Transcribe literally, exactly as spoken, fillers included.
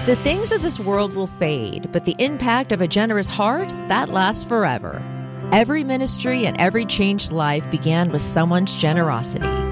The things of this world will fade, but the impact of a generous heart, that lasts forever. Every ministry and every changed life began with someone's generosity.